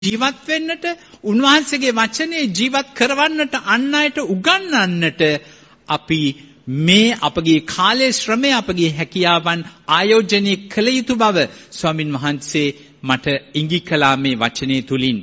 ජීවත් වෙන්නට උන්වහන්සේගේ වචනේ ජීවත් කරවන්නට අන් අයට උගන්වන්නට අපි මේ අපගේ කාලයේ ශ්‍රමය අපගේ හැකියාවන් ආයෝජනය කළ යුතු බව ස්වාමින් වහන්සේ මට ඉඟි කළා මේ වචනේ තුලින්.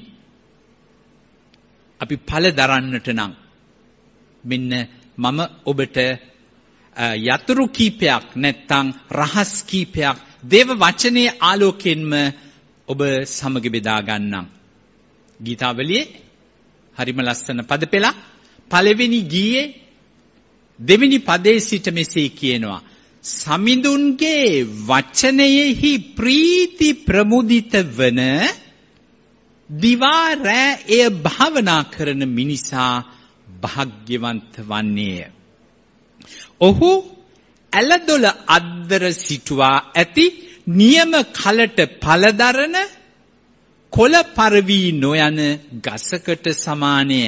අපි ඵල දරන්නට නම් මෙන්න මම ඔබට යතුරු කීපයක් නැත්නම් රහස් කීපයක් දේව වචනේ ආලෝකයෙන්ම ඔබ සමග බෙදා ගන්නම්. ගීතාවලියේ හරිම ලස්සන පද පෙළක් පළවෙනි ගීයේ දෙවෙනි පදයේ සිට මෙසේ කියනවා සමිඳුන්ගේ වචනයෙහි ප්‍රීති ප්‍රමුදිත වන දිවා රෑ එය භාවනා කරන මිනිසා භාග්‍යවන්ත වන්නේය. ඔහු ඇලදොල අද්දර සිටුවා ඇති නියම කලට පළදරන කොළ පරවී නොයන ගසකට සමානය.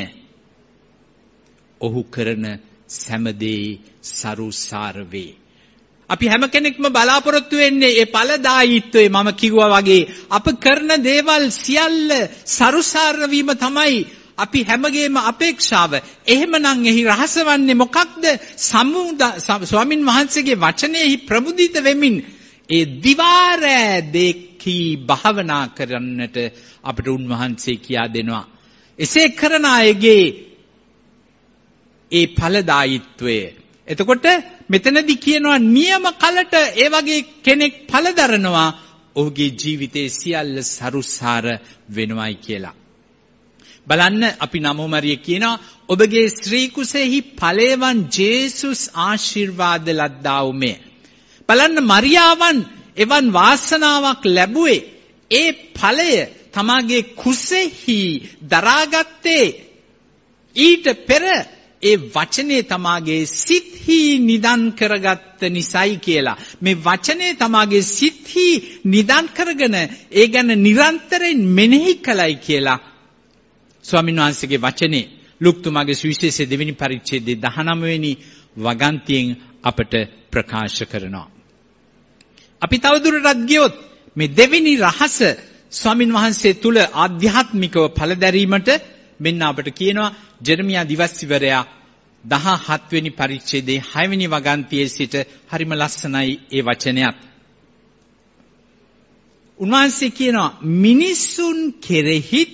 ඔහු කරන සෑමදේ සරුසාර වේ. අපි හැම කෙනෙක්ම බලාපොරොත්තු වෙන්නේ ඒ ඵලදායීත්වයේ මම කිව්වා වගේ අප කරන දේවල් සියල්ල සරුසාර වීම තමයි අපි හැමගේම අපේක්ෂාව. එහෙමනම් එහි රහස වන්නේ මොකක්ද? ස්වාමින් වහන්සේගේ වචනයෙහි ප්‍රමුදිත වෙමින් ඒ දිවාරෑ දෙකී භාවනා කරන්නට අපට උන්වහන්සේ කියා දෙනවා. එසේ කරන අයගේ ඒ ඵලදායීත්වය. එතකොට මෙතනදී කියනවා නියම කලට ඒ වගේ කෙනෙක් ඵල දරනවා ඔහුගේ ජීවිතයේ සියල්ල සරුසාර වෙනවයි කියලා. බලන්න අපි නමෝ මරිය කියනවා ඔබගේ ශ්‍රී කුසෙහි ඵලයවන් ජේසුස් ආශිර්වාද ලද්දා උමේ. බලන්න මරියාවන් එවන් වාසනාවක් ලැබුවේ ඒ ඵලය තමාගේ කුසෙහි දරාගත්තේ ඊට පෙර ඒ වචනේ තමාගේ සිත්හි නිදන් කරගත්ත නිසයි කියලා. මේ වචනේ තමාගේ සිත්හි නිදන් කරගෙන ඒ ගැන නිරන්තරයෙන් මෙනෙහි කළයි කියලා ස්වාමීන් වහන්සේගේ වචනේ ලුක්තුමාගේ සුවිශේෂයේ දෙවෙනි පරිච්ඡේදයේ 19 වෙනි වගන්තියෙන් අපට ප්‍රකාශ කරනවා. අපි තවදුරටත් ගියොත් මේ දෙවෙනි රහස ස්වාමීන් වහන්සේ තුල ආධ්‍යාත්මිකව ඵල දැරීමට මෙන්න අපට කියනවා ජෙරමියා දිවස්වරයා 17 වෙනි පරිච්ඡේදයේ 6 වෙනි වගන්තියේ සිට හරිම ලස්සනයි ඒ වචනයත්. උන්වහන්සේ කියනවා මිනිසුන් කෙරෙහිත්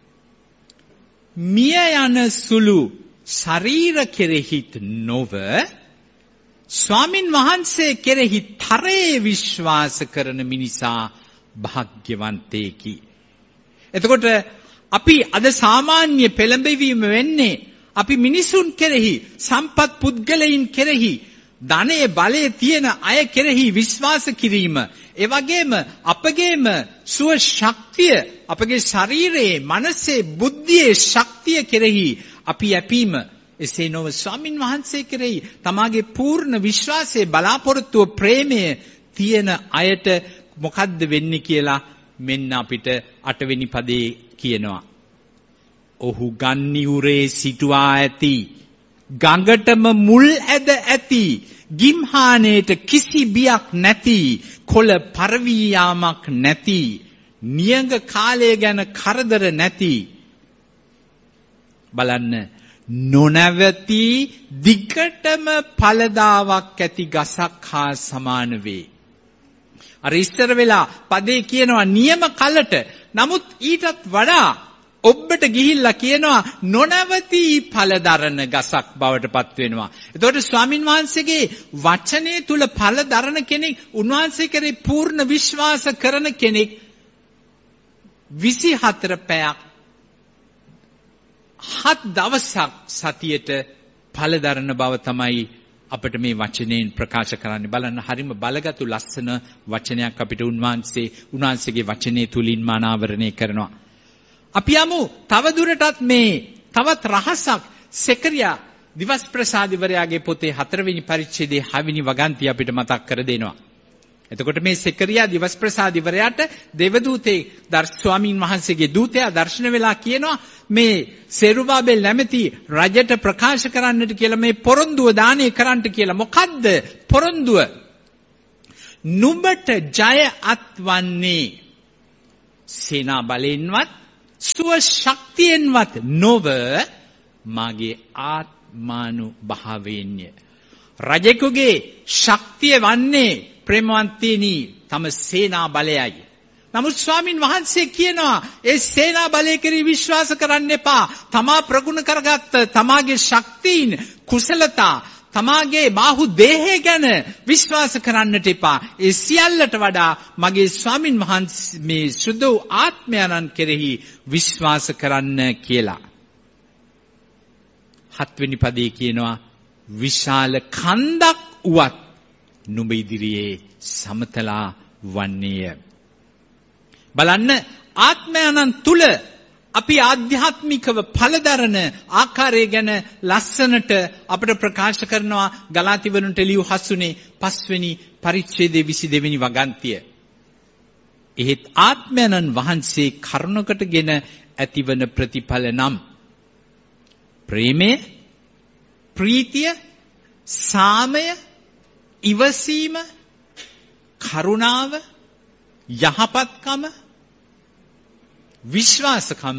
මිය යන සුළු ශරීර කෙරෙහිත් නොව ස්වාමින් වහන්සේ කෙරෙහි තරයේ විශ්වාස කරන මිනිසා භාග්‍යවන්තයෙකි. එතකොට අපි අද සාමාන්‍ය පෙළඹවීම වෙන්නේ අපි මිනිසුන් කෙරෙහි සම්පත් පුද්ගලයන් කෙරෙහි ධනයේ බලයේ තියෙන අය කෙරෙහි විශ්වාස කිරීම. ඒ වගේම අපගේම සුව ශක්තිය අපගේ ශරීරයේ මනසේ බුද්ධියේ ශක්තිය කෙරෙහි අපි යැපීම. එසේ නොව ස්වාමින් වහන්සේ කෙරෙහි තමාගේ පූර්ණ විශ්වාසයේ බලාපොරොත්තුව ප්‍රේමය තියෙන අයට මොකද්ද වෙන්නේ කියලා මෙන්න අපිට 8 වෙනි පදේ කියනවා. ඔහු ගන්නියුරේ සිටුවා ඇති ගඟටම මුල් ඇද ඇති ගිම්හානේට කිසි බියක් නැති කොළ පරවී යාමක් නැති නියඟ කාලය ගැන කරදර නැති. බලන්න නොනවති දිගටම ඵලදාවක් ඇති ගසක් හා සමාන වේ. අර ඉස්තර වෙලා පදේ කියනවා නියම කලට. නමුත් ඊටත් වඩා ඔබට ගිහිල්ලා කියනවා නොනවති ඵලදරන ගසක් බවට පත් වෙනවා. එතකොට ස්වාමින් වහන්සේගේ වචනේ තුල ඵල දරන කෙනෙක් උන්වහන්සේ කෙරේ පූර්ණ විශ්වාස කරන කෙනෙක් 24 පැයක් 7 දවසක් සතියට ඵල දරන බව තමයි අපිට මේ වචනයෙන් ප්‍රකාශ කරන්න. බලන්න හරිම බලගතු ලස්සන වචනයක් අපිට උන්වහන්සේගේ වචනේ තුලින් අනාවරණය කරනවා. අපි යමු තවදුරටත් මේ තවත් රහසක් සෙකරියා දිවස් ප්‍රසාදිවරයාගේ පොතේ 4 වෙනි පරිච්ඡේදයේ 6 වෙනි වගන්තිය අපිට මතක් කර දෙනවා. එතකොට මේ සෙකරියා දිවස් ප්‍රසාදිවරයාට දෙවදූතේ ස්වාමීන් වහන්සේගේ දූතයා දර්ශන වෙලා කියනවා මේ සෙරුබාබෙල් නැමැති රජට ප්‍රකාශ කරන්නට කියලා මේ පොරොන්දුව දානය කරන්නට කියලා. මොකද්ද පොරොන්දුව? නුඹට ජය අත්වන්නේ සේනා බලයෙන්වත් ස්ව ශක්තියෙන්වත් නොව මාගේ ආත්මානුභාවයෙන්ය. රජෙකුගේ ශක්තිය වන්නේ ප්‍රේමවන්තයනි තම සේනා බලයයි. නමුත් ස්වාමින් වහන්සේ කියනවා ඒ සේනා බලය කෙරෙහි විශ්වාස කරන්න එපා. තමා ප්‍රගුණ කරගත්ත තමාගේ ශක්තියින් කුසලතා තමාගේ බාහු දේහය ගැන විශ්වාස කරන්නට එපා. ඒ සියල්ලට වඩා මගේ ස්වාමින් වහන්සේ මේ සුදු ආත්මයන්න් කෙරෙහි විශ්වාස කරන්න කියලා. 7 වෙනි පදයේ කියනවා විශාල කන්දක් උවත් නුඹ ඉදිරියේ සමතලා වන්නේය. බලන්න ආත්මයන්න් තුල අපි ආධ්‍යාත්මිකව ඵලදරන ආකාරය ගැන ලස්සනට අපිට ප්‍රකාශ කරනවා ගලාති වරුන්ට ලියු 5 වෙනි පරිච්ඡේදයේ 22 වෙනි වගන්තිය. එහෙත් ආත්මයන්න් වහන්සේ කරුණකටගෙන ඇතිවන ප්‍රතිඵල නම් ප්‍රේමය, ප්‍රීතිය, සාමය, ඉවසීම, කරුණාව, යහපත්කම, විශ්වාසකම,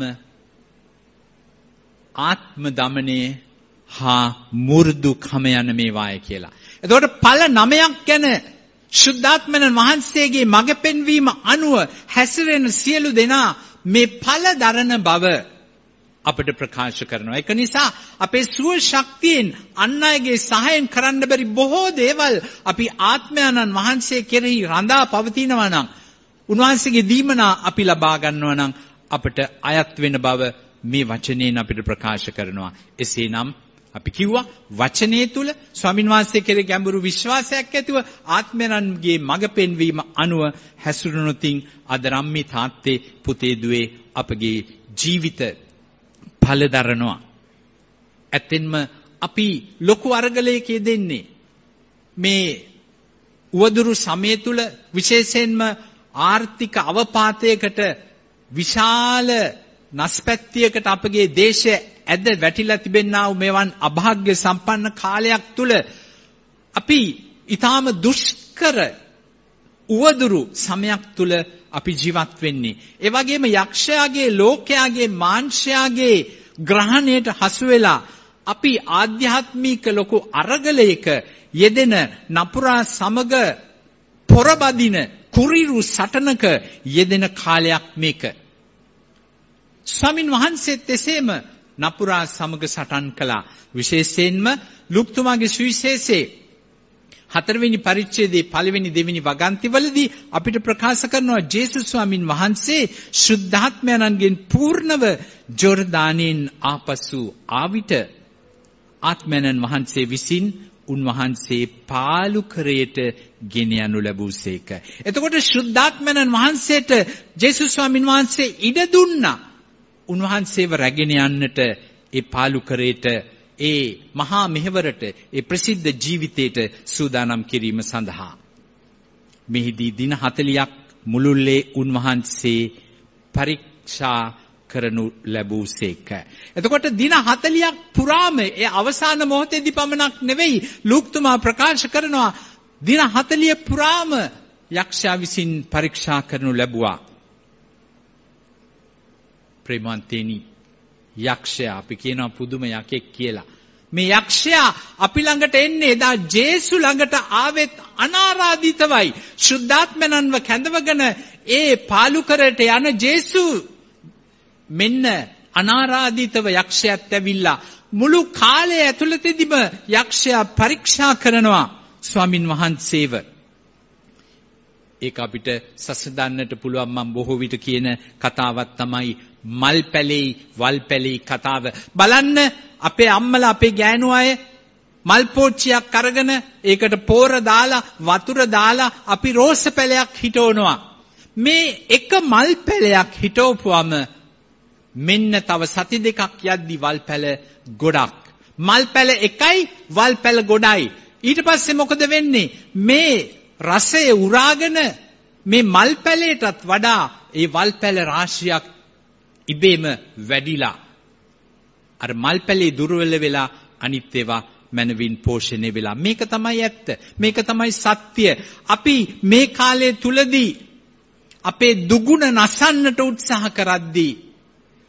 ආත්ම දමනය හා මු르දුකම යන මේවාය කියලා. එතකොට ඵල 9ක් ගැන ශුද්ධාත්මයන් වහන්සේගේ මඟ පෙන්වීම අනුව හැසිරෙන සියලු දෙනා මේ ඵල දරන බව අපිට ප්‍රකාශ කරනවා. ඒක නිසා අපේ සුව ශක්තියෙන් අන් අයගේ සහායෙන් කරන්න බැරි බොහෝ දේවල් අපි ආත්මයන්න් වහන්සේ කෙරෙහි රඳා පවතිනවා නම් උන්වහන්සේගේ දීමනා අපි ලබා ගන්නවා නම් අපට අයත් වෙන බව මේ වචනයෙන් අපිට ප්‍රකාශ කරනවා. එසේනම් අපි කිව්වා වචනයේ තුල ස්වාමින් වහන්සේ කෙරෙහි ගැඹුරු විශ්වාසයක් ඇතිව ආත්මයන්ගේ මඟ පෙන්වීම අනුව හැසිරුණොතින් අද රම්මි තාත්තේ පුතේ දුවේ අපගේ ජීවිත ඵල දරනවා. ඇත්තෙන්ම අපි ලොකු අරගලයක යෙදෙන්නේ මේ උවදුරු සමය තුල විශේෂයෙන්ම ආර්ථික අවපාතයකට විශාල නස්පැත්තියකට අපගේ දේශය ඇද වැටිලා තිබෙනා වූ මෙවන් අභාග්‍ය සම්පන්න කාලයක් තුල අපි ඊටාම දුෂ්කර උවදුරු සමයක් තුල අපි ජීවත් වෙන්නේ. ඒ වගේම යක්ෂයාගේ ලෝකයාගේ මාංශයාගේ ග්‍රහණයට හසු වෙලා අපි ආධ්‍යාත්මික ලොකු අරගලයක යෙදෙන නපුරා සමග පොරබදින කුරිරු සටනක යෙදෙන කාලයක් මේක. ස්වාමින් වහන්සේත් එසේම නපුරා සමග සටන් කළා. විශේෂයෙන්ම ලුක්තුමාගේ සුවිශේෂයේ 4 වෙනි පරිච්ඡේදයේ 1 වෙනි 2 වෙනි වගන්තිවලදී අපිට ප්‍රකාශ කරනවා ජේසුස් ස්වාමින් වහන්සේ ශුද්ධාත්මයන්ගෙන් පූර්ණව ජෝර්දානෙන් ආපසු ආවිත ආත්මයන් වහන්සේ විසින් උන්වහන්සේ පාලුකරයට ගෙන යනු ලැබුසේක. එතකොට ශුද්ධාත්මයන් වහන්සේට ජේසුස් ස්වාමින් වහන්සේ ඉඩ දුන්නා. උන්වහන්සේව රැගෙන යන්නට ඒ පාලුකරයට ඒ මහා මෙහෙවරට ඒ ප්‍රසිද්ධ ජීවිතයට සූදානම් කිරීම සඳහා මෙහිදී දින 40ක් මුළුල්ලේ උන්වහන්සේ පරීක්ෂා කරනු ලැබුසේක. එතකොට දින 40ක් පුරාම ඒ අවසාන මොහොතේදී පමණක් නෙවෙයි ලූක්තුමා ප්‍රකාශ කරනවා දින 40 පුරාම යක්ෂයා විසින් පරීක්ෂා කරනු ලැබුවා. ප්‍රේමවන්තේනි යක්ෂයා අපි කියනවා පුදුම යකෙක් කියලා. මේ යක්ෂයා අපි ළඟට එන්නේ එදා ජේසු ළඟට ආවෙත් අනාරාධිතවයි. ශුද්ධාත්මයන්ව කැඳවගෙන ඒ පාලුකරට යන ජේසු මෙන්න අනාරාධිතව යක්ෂයාත් ඇවිල්ලා මුළු කාලය ඇතුළතදීම යක්ෂයා පරීක්ෂා කරනවා ස්වාමින් වහන්සේව. ඒක අපිට සසඳන්නට පුළුවන් මම බොහෝ විට කියන කතාවක් තමයි මල් පැලේ වල් පැලේ කතාව. බලන්න අපේ අම්මලා අපේ ගෑනු අය මල් පෝච්චියක් අරගෙන ඒකට පෝර දාලා වතුර දාලා අපි රෝස පැලයක් හිටවනවා. මේ එක මල් පැලයක් හිටවපුවම මෙන්න තව සති දෙකක් යද්දි වල් පැල ගොඩක්. මල් පැල එකයි වල් පැල ගොඩයි. ඊට පස්සේ මොකද වෙන්නේ? මේ රසය උරාගෙන මේ මල් පැලයටත් වඩා ඒ වල් පැල රාශියක් ඉබේම වැඩිලා අර මල් පැලේ දුර්වල වෙලා අනිත් ඒවා මනවින් පෝෂණය වෙලා. මේක තමයි ඇත්ත. මේක තමයි සත්‍ය. අපි මේ කාලය තුලදී අපේ දුගුණ නසන්නට උත්සාහ කරද්දී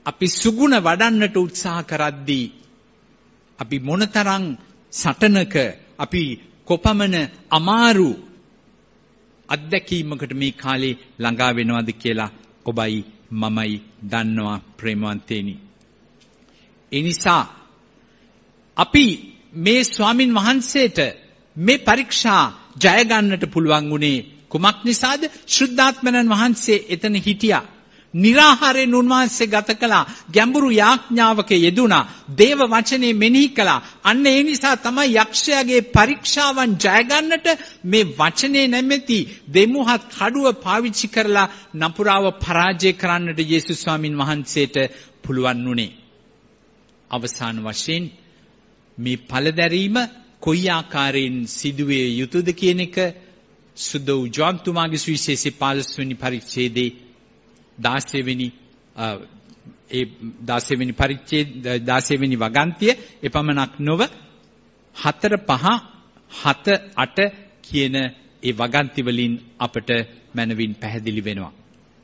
අපි සුගුණ වඩන්නට උත්සාහ කරද්දී අපි මොනතරම් සටනක අපි කොපමණ අමාරු අත්දැකීමකට මේ කාලේ ළඟා වෙනවද කියලා ඔබයි මමයි දන්නවා ප්‍රේමවන්තේනි. ඒ නිසා අපි මේ ස්වාමින් වහන්සේට මේ පරීක්ෂා ජය ගන්නට පුළුවන් වුණේ කුමක් නිසාද? ශුද්ධාත්මයන් වහන්සේ එතන හිටියා. निराहाරයෙන් උන්වහන්සේ ගත කළා. ගැඹුරු යාඥාවක යෙදුණා. දේව වචනේ මෙනෙහි කළා. අන්න ඒ නිසා තමයි යක්ෂයාගේ පරීක්ෂාවන් ජය ගන්නට මේ වචනේ නැමැති දෙමුහත් කඩුව පාවිච්චි කරලා නපුරාව පරාජය කරන්නට යේසුස් ස්වාමින් වහන්සේට පුළුවන් වුණේ. අවසාන වශයෙන් මේ පළදැරීම කොයි ආකාරයෙන් සිදුවේ යුතුද කියන එක සුද්ධ වූ ජෝන් තුමාගේ සුවිශේෂී 15 වෙනි පරිච්ඡේදයේ 16 වෙනි පරිච්ඡේද 16 වෙනි වගන්තිය එපමණක් නොව 4, 5, 7, 8 කියන ඒ වගන්ති වලින් අපට මනවින් පැහැදිලි වෙනවා.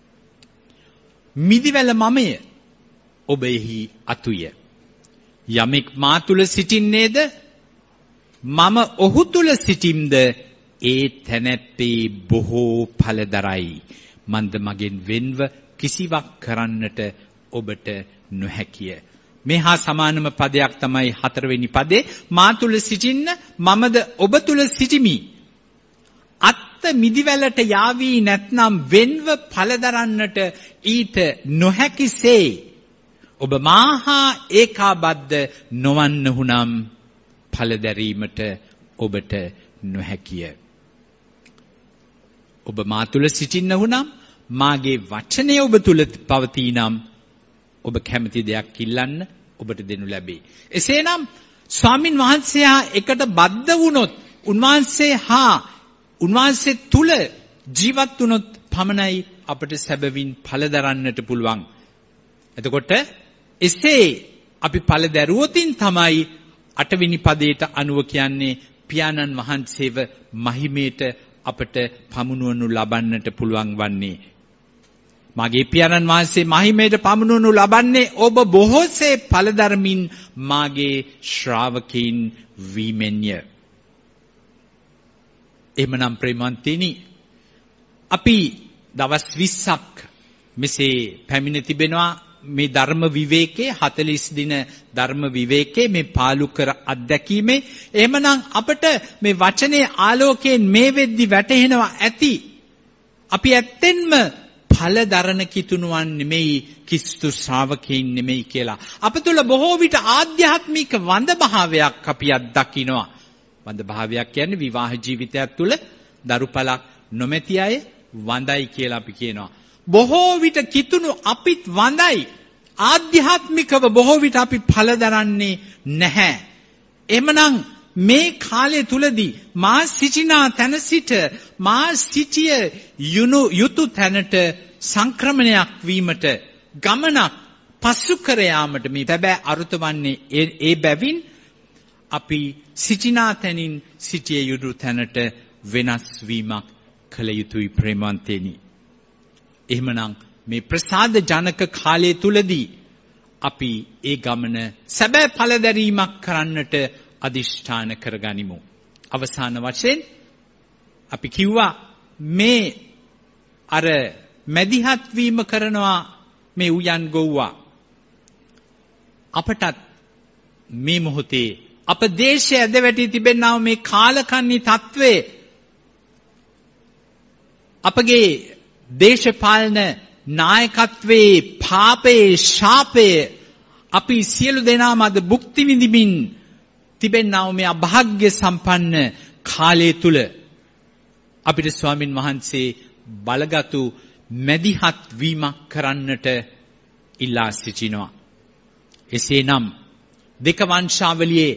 මිදිවැල මමය ඔබ එහි අතුය. යමෙක් මා තුල සිටින්නේද මම ඔහු තුල සිටින්ද ඒ තැනැත්තේ බොහෝ ඵලදරයි. මන්ද මගෙන් වෙන්ව කිසිවක් කරන්නට ඔබට නොහැකිය. මේ හා සමානම පදයක් තමයි 4 වෙනි පදේ. මා තුල සිටින්න මමද ඔබ තුල සිටිමි. අත්ත මිදිවැලට යාවි නැත්නම් වෙන්ව ඵලදරන්නට ඊට නොහැකිසේ ඔබ මාහා ඒකාබද්ධ නොවන්නහුනම් ඵලදැරීමට ඔබට නොහැකිය. ඔබ මා තුල සිටින්නහුනම් මාගේ වචනය ඔබ තුල පවතිනම් ඔබ කැමති දෙයක් ඉල්ලන්න ඔබට දෙනු ලැබේ. එසේනම් ස්වාමින් වහන්සේ එකට බද්ධ වුණොත් උන්වහන්සේ තුල ජීවත් වුණොත් පමණයි අපට සැබවින් ඵල දරන්නට පුළුවන්. එතකොට එසේ අපි ඵල දරුවොතින් තමයි 8 වෙනි පදයට අනුව කියන්නේ පියාණන් වහන්සේව මහිමේට අපට පමුණුවනු ලබන්නට පුළුවන් වන්නේ. මාගේ පියාණන් වහන්සේ මහිමේට පමුණුවනු ලබන්නේ ඔබ බොහෝසේ ඵල ධර්මින් මාගේ ශ්‍රාවකීන් වීමෙන්ය. එහෙමනම් ප්‍රේමවන්තනි අපි දවස් 20ක් මෙසේ පැමිණ තිබෙනවා. මේ ධර්ම විවේකයේ 40 දින ධර්ම විවේකයේ මේ පාලු කර අත්දැකීමේ එහෙමනම් අපට මේ වචනේ ආලෝකයෙන් මේ වෙද්දි වැටහෙනවා ඇති අපි ඇත්තෙන්ම ඵල දරන කිතුණුවන් නෙමෙයි ක්‍රිස්තු ශ්‍රාවකයන් නෙමෙයි කියලා. අප තුල බොහෝ විට ආධ්‍යාත්මික වඳ භාවයක් අපි අත්දකිනවා. වඳ භාවයක් කියන්නේ විවාහ ජීවිතයක් තුල දරුපලක් නොමැති අය වඳයි කියලා අපි කියනවා. බොහෝ විට කිතුණු අපිත් වඳයි. ආධ්‍යාත්මිකව බොහෝ විට අපි ඵල දරන්නේ නැහැ. එමනම් මේ කාලය තුලදී මා සිටිනා තැන සිට මා සිටිය යුතු තැනට සංක්‍රමණයක් වීමට ගමනක් පසු කර යාමට මේ බැබෑ අරුත වන්නේ ඒ බැවින් අපි සිටිනා තැනින් සිටිය යුතු තැනට වෙනස් වීමක් කළ යුතුයි ප්‍රේමවන්තේනි. එහෙමනම් මේ ප්‍රසාද ජනක කාලය තුලදී අපි ඒ ගමන සැබෑ ඵල දැරීමක් කරන්නට අදිෂ්ඨාන කරගනිමු. අවසාන වශයෙන් අපි කිව්වා මේ අර මැදිහත් වීම කරනවා මේ උයන් ගොව්වා. අපටත් මේ මොහොතේ අප දේශයේ ඇද වැටි තිබෙනා මේ කාලකන්ණි තත්වයේ අපගේ දේශපාලන නායකත්වයේ පාපයේ ශාපයේ අපි සියලු දෙනාම අද භුක්ති විඳිමින් තිබෙනා මේ අභාග්‍ය සම්පන්න කාලය තුල අපිට ස්වාමින් වහන්සේ බලගතු මැදිහත් වීමක් කරන්නට ඉල්ලා සිටිනවා. එසේනම් දෙක වංශාවලියේ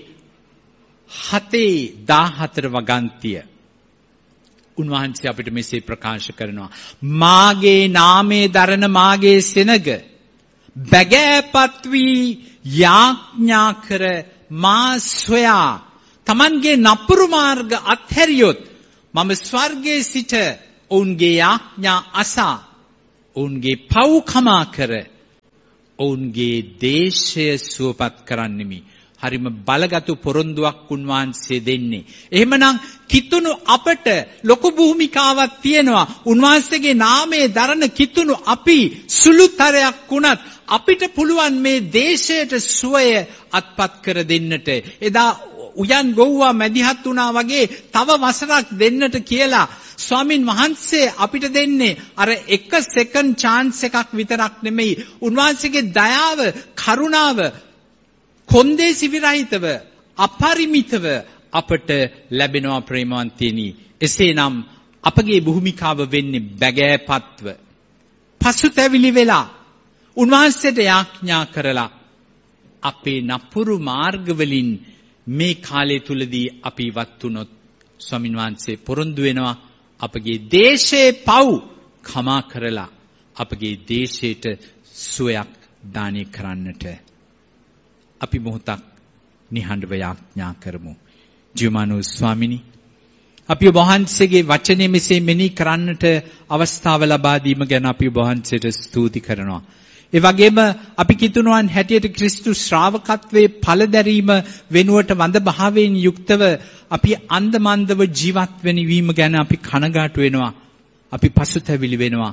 7:14 වගන්තිය උන්වහන්සේ අපිට මෙසේ ප්‍රකාශ කරනවා. මාගේ නාමයේ දරන මාගේ සෙනග බැගෑපත් වී යාඥා කර මා සොයා තමන්ගේ නපුරු මාර්ග අත්හැරියොත් මම ස්වර්ගයේ සිට ඔවුන්ගේ යාඥා අසා ඔවුන්ගේ පව් කමා කර ඔවුන්ගේ දේශය සුවපත් කරන්නෙමි. හරිම බලගතු පොරොන්දුවක් උන්වහන්සේ දෙන්නේ. එහෙමනම් කිතුණු අපට ලොකු භූමිකාවක් තියෙනවා. උන්වහන්සේගේ නාමයේ දරන කිතුණු අපි සුළුතරයක් වුණත් අපිට පුළුවන් මේ දේශයට සුවය අත්පත් කර දෙන්නට. එදා උයන් ගොව්වා මැදිහත් වුණා වගේ තව වසරක් දෙන්නට කියලා ස්වාමින් වහන්සේ අපිට දෙන්නේ අර එක සෙකන්ඩ් chance එකක් විතරක් නෙමෙයි. උන්වහන්සේගේ දයාව, කරුණාව කොන්දේසි විරහිතව අපරිමිතව අපට ලැබෙනවා ප්‍රේමවන්තයනි. එසේනම් අපගේ භූමිකාව වෙන්නේ බැගෑපත්ව පසුතැවිලි වෙලා උන්වහන්සේට යාඥා කරලා අපේ නපුරු මාර්ගවලින් මේ කාලය තුලදී අපි ඉවත් වුණොත් ස්වාමීන් වහන්සේ පොරොන්දු වෙනවා අපගේ දේශයේ පව් කමා කරලා අපගේ දේශයට සුවයක් දානය කරන්නට. අපි මොහොතක් නිහඬව යාඥා කරමු. ජීවමානෝ ස්වාමිනී, අපි ඔබ වහන්සේගේ වචනේ මෙසේ මෙනෙහි කරන්නට අවස්ථාව ලබා දීම ගැන අපි ඔබ වහන්සේට ස්තුති කරනවා. ඒ වගේම අපි කිතුණුවන් හැටියට ක්‍රිස්තු ශ්‍රාවකත්වයේ ඵලදැරීම වෙනුවට වඳ භාවයෙන් යුක්තව අපි අන්දමන්දව ජීවත් වෙන වීම ගැන අපි කනගාටු වෙනවා. අපි පසුතැවිලි වෙනවා.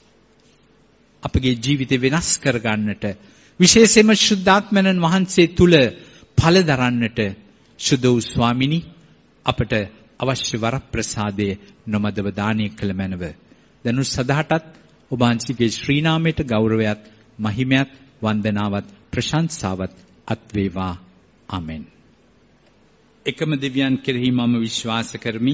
අපගේ ජීවිතය වෙනස් කර ගන්නට, විශේෂයෙන්ම ශුද්ධාත්මයන් වහන්සේ තුල ඵල දරන්නට සුදු වූ ස්වාමිනී අපට අවශ්‍ය වරප්‍රසාදය නොමදව දානය කළ මැනව. දනු සදාටත් ඔබ වහන්සේගේ ශ්‍රී නාමයට ගෞරවයත්, මහිමයත්, වන්දනාවත්, ප්‍රශංසාවත් අත් වේවා. ආමෙන්. එකම දෙවියන් කෙරෙහි මම විශ්වාස කරමි.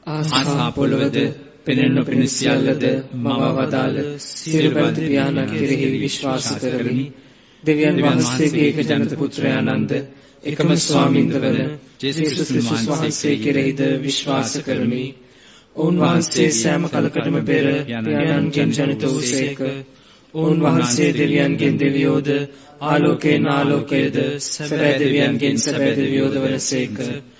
ආසා පොළවද පෙනෙන නොපෙනෙන සියල්ලද මම වදාළ සියලු බඳ පියාණන් කෙරෙහි විශ්වාස කරමි. දෙවියන් වහන්සේගේ එක ජනත පුත්‍රයාණන්ද එකම ස්වාමින්දවන ජේසුස් වහන්සේ කෙරෙහිද විශ්වාස කරමි. උන්වහන්සේ සෑම කලකටම පෙර පියාණන්ගෙන් ජනිත වූසේක. උන්වහන්සේ දෙවියන්ගෙන් දෙවියෝද ආලෝකයෙන් ආලෝකයේද සැබෑ දෙවියන්ගෙන් සැබෑ දෙවියෝද වනසේක.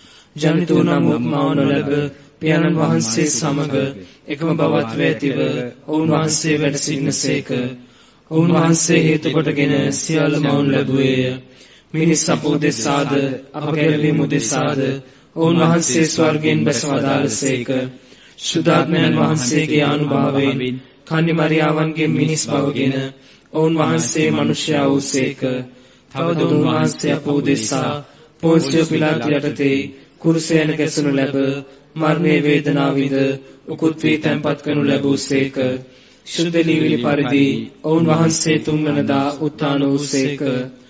ජනිත වූ නමුත් මව නොලැබ පියාණන් වහන්සේ සමග එකම බවත්ව ඇතිව උන්වහන්සේ වැඩ සිටිනසේක. උන්වහන්සේ හේතු කොටගෙන සියල්ල මවුන් ලැබුවේය. මිනිස් අප උදෙසාද අප ගැලවීම උදෙසාද උන්වහන්සේ ස්වර්ගයෙන් බැස වදාළසේක. ශුද්ධාත්මයන් වහන්සේගේ අනුභවයෙන් කන්‍ය මරියාවන්ගේ මිනිස් බවගෙන උන්වහන්සේ මනුෂ්‍යයා වූසේක. තවද උන්වහන්සේ අප උදෙසා පොන්සිය පිලාතු යටතේ කුරුසයන ගැසුණු ලැබ මරණයේ වේදනාව විඳ උකුත් වී තැන්පත් කරනු ලැබූසේක. ශුද්ධ ලීවිලි පරිදි උන්වහන්සේ තුන්වනදා උත්ථාන වූසේක.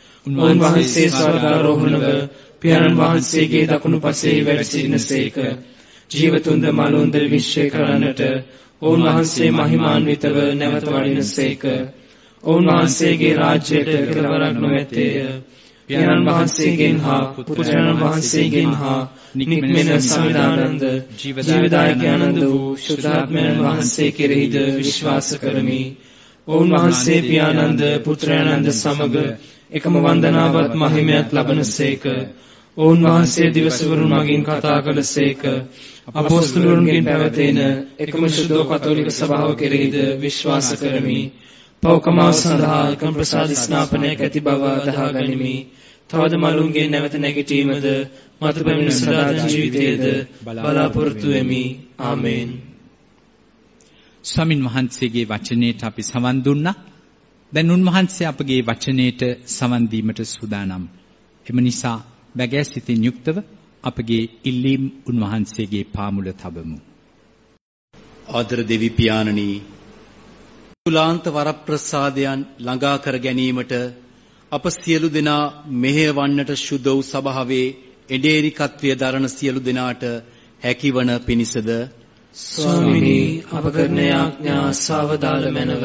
උන්වහන්සේ ස්වර්ගාරෝහණව පියාණන් වහන්සේගේ දකුණු පසේ වැඩ සිටිනසේක. ජීවතුන්ද මලුන්ද විශ්වය කරන්නට උන්වහන්සේ මහිමාන්විතව නැවත වඩිනසේක. උන්වහන්සේගේ රාජ්‍යයට කෙලවරක් නොමැත්තේය. පියාණන් වහන්සේගෙන් හා පුත්‍රයන් වහන්සේගෙන් හා නික්මෙන සමිදානන්ද ජීවදායක ආනන්ද වූ ශුද්ධාත්මයන් වහන්සේ කෙරෙහිද විශ්වාස කරමි. උන්වහන්සේ පියාණන්ද පුත්‍රයන්ද සමග එකම වන්දනාවත් මහිමයත් ලබනසේක. උන්වහන්සේ දිවසවරුන් මගින් කතා කළසේක. අපොස්තලයන්ගෙන් පැවතෙන එකම ශුද්ධ කතෝලික සභාව කෙරෙහිද විශ්වාස කරමි. පෞකමාව සඳහා එකම ප්‍රසාද ස්නාපනයක් ඇති බව අදහා ගනිමි. තවද මලුන්ගේ නැවත නැගිටීමද මත පැමිණ සදා ජීවිතයේද බලාපොරොත්තු වෙමි. ආමේන්. ස්වාමින් වහන්සේගේ වචනයට අපි සවන් දුන්නා. දැන් උන්වහන්සේ අපගේ වචනයට සවන් දීමට සූදානම්. එම නිසා බැගෑ සිතින් යුක්තව අපගේ ඉල්ලීම් උන්වහන්සේගේ පාමුල තබමු. ආදර දෙවි පියාණනි, තුලාන්ත වරප්‍රසාදයන් ළඟා කර ගැනීමට අප සියලු දෙනා මෙහෙයවන්නට සුදු වූ සභාවේ එඩේරිකත්වයේ දරන සියලු දෙනාට හැකිවන පිණිසද ස්වාමිනී අප කරන යාඥා සාවදාල මැනව.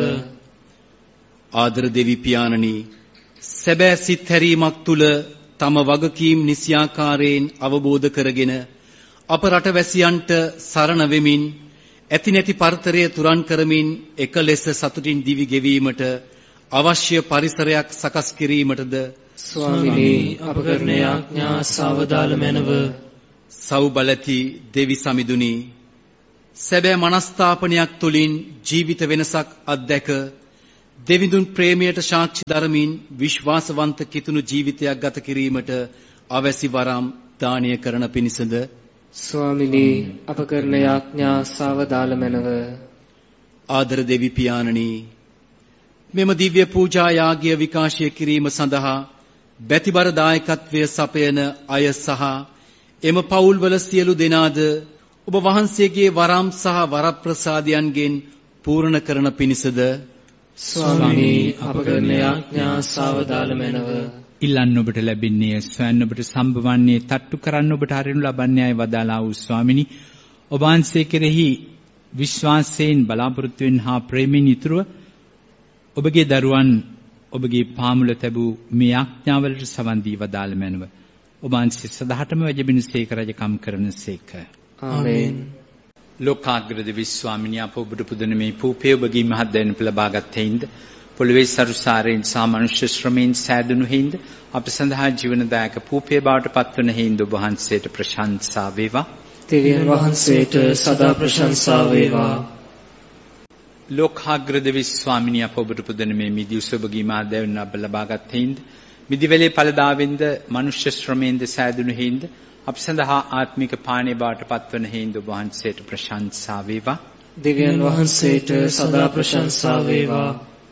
ආදර දෙවි පියාණනි, සැබෑ සිත් හැරීමක් තුල තම වගකීම් නිසියාකාරයෙන් අවබෝධ කරගෙන අප රටවැසියන්ට සරණ වෙමින් ඇති නැති පරතරය තුරන් කරමින් එක ලෙස සතුටින් දිවි ගෙවීමට අවශ්‍ය පරිසරයක් සකස් කිරීමටද ස්වාමිනී අප කරන යාඥා සාවදාල මැනව. සෞබලති දෙවි සමිඳුනි, සැබෑ මනස්ථාපනයක් තුලින් ජීවිත වෙනසක් අත්දැක දෙවිඳුන් ප්‍රේමයට සාක්ෂි දරමින් විශ්වාසවන්ත කිතුණු ජීවිතයක් ගත කිරීමට අවැසි වරම් දානය කරන පිණිසද ස්වාමිනී අප කරන යාඥා සාවදාල මැනව. ආදර දෙවි පියාණනි, මෙම දිව්‍ය පූජා යාගය විකාශය කිරීම සඳහා බැතිබර දායකත්වය සපයන අය සහ එම පවුල්වල සියලු දෙනාද ඔබ වහන්සේගේ වරම් සහ වරප්‍රසාදයන්ගෙන් පූර්ණ කරන පිණිසද ස්වාමිනී අප කරන යාඥා සාවදාල මැනව. ඉල්ලන්න ඔබට ලැබෙන්නේ, සොයන්න ඔබට සම්භවන්නේ, තට්ටු කරන්න ඔබට හරිනු ලබන්නේ අය වදාලා වූ ස්වාමිනී, ඔබ වහන්සේ කෙරෙහි විශ්වාසයෙන් බලාපොරොත්තු වෙන හා ප්‍රේමයෙන් යුතුව ඔබගේ දරුවන් ඔබගේ පාමුල තැබූ මේ යාඥාවලට සවන් දී වදාළ මැනව. ඔබ වහන්සේ සදාටම වැජබෙනසේක රජකම් කරනසේක. ආමේන්. ලෝකාග්‍රද විශ්වාමිනිය අප ඔබට පුදන මේ පූපය ඔබගේ මහත් දැනුම ලබාගත් හේින්ද, පොළවේ සරුසාරයෙන් සහ මනුෂ්‍ය ශ්‍රමයෙන් සෑදුණු හේින්ද, අප සඳහා ජීවනදායක පූපය බවට පත්වන හේින්ද ඔබ වහන්සේට ප්‍රශංසා වේවා. දෙවියන් වහන්සේට සදා ප්‍රශංසා වේවා. ලෝකාග්‍රද විශ්වාමිනිය අප ඔබට පුදන මේ මිදි උසබගේ මහත් දැනුම අප ලබාගත් හේින්ද, මිදිවැලේ ඵලදාවෙන්ද මනුෂ්‍ය ශ්‍රමයෙන්ද සෑදුණු හේින්ද අප සඳහා ආත්මික පාණය බවට පත්වන හේින්ද ඔබ වහන්සේට ප්‍රශංසා වේවා. දෙවියන් වහන්සේට සදා ප්‍රශංසා වේවා.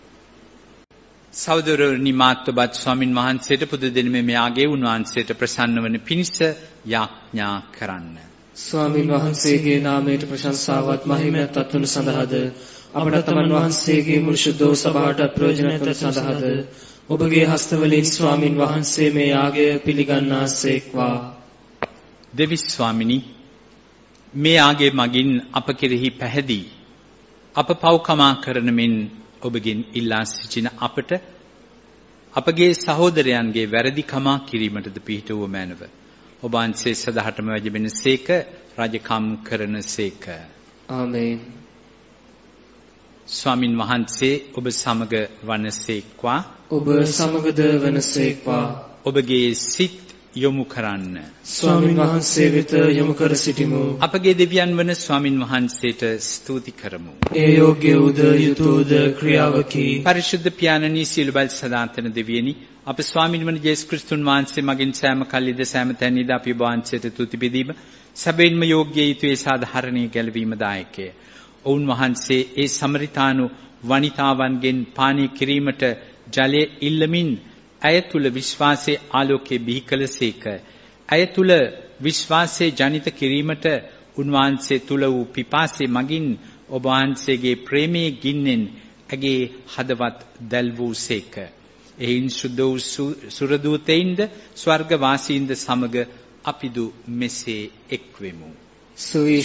සහෝදරනි, මාත් ඔබත් ස්වාමින් වහන්සේට පුද දෙන මේ ආගේ උන්වහන්සේට ප්‍රසන්න වන පිණිස යාඥා කරන්න. ස්වාමින් වහන්සේගේ නාමයට ප්‍රශංසාවත් මහිමයත් අත්වන සඳහාද අපට තමන් වහන්සේගේ මුළු ශුද්ධ සභාවට ප්‍රයෝජනවත් සඳහාද ඔබගේ හස්තවලින් ස්වාමින් වහන්සේ මේ යාගය පිළිගන්නාසේක්වා. දෙවි ස්වාමිනී, මේ ආගේ මගින් අප කෙරෙහි පැහැදී අප පව්කමා කරන මෙන් ඔබගෙන් ඉල්ලා සිටින අපට අපගේ සහෝදරයන්ගේ වැරදි කමා කිරීමටද පිහිටුව මැනව. ඔබ වහන්සේ සදාටම වැජබෙනසේක, රජකම් කරනසේක. ආමේන්. ස්වාමින් වහන්සේ ඔබ සමග වනසේක්වා. ඔබ සමගද වනසේක්වා. ඔබගේ සිත් යොමු කරන්න. ස්වාමින් වහන්සේ වෙත යොමු කර සිටිමු. අපගේ දෙවියන් වන ස්වාමින් වහන්සේට ස්තුති කරමු. ඒ යෝග්‍ය උද යුතුයද ක්‍රියාවකි. පරිශුද්ධ පියාණනි, සියලු බල සදාතන දෙවියනි, අප ස්වාමින් වන ජේසුස් ක්‍රිස්තුන් වහන්සේ මගින් සෑම කල්ලිද සෑම තැනදීද අපි ඔබ වහන්සේට තුති බෙදීම සැබවින්ම යෝග්‍ය යුතුය සාධාරණීය ගැලවීම දායකය. ඔවුන් වහන්සේ ඒ සමරිතානු වනිතාවන්ගෙන් පානය කිරීමට ජලය ඉල්ලමින් ඇය තුල විශ්වාසයේ ආලෝකයේ බිහි කළසේක. ඇය තුල විශ්වාසයේ ජනිත කිරීමට උන්වහන්සේ තුල වූ පිපාසයේ මගින් ඔබ වහන්සේගේ ප්‍රේමයේ ගින්නෙන් ඇගේ හදවත් දැල් වූසේක. එයින් සුද්ධ වූ සුරදූතයින්ද ස්වර්ග වාසීන්ද සමග අපිදු මෙසේ එක්වෙමු.